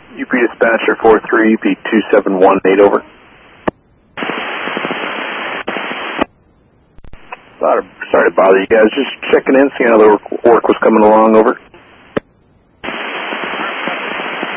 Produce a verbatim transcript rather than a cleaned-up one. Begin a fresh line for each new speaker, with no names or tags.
U P dispatcher four three, U P two seven one eight, over. Sorry to bother you guys, just checking in, seeing how the work was coming along, over.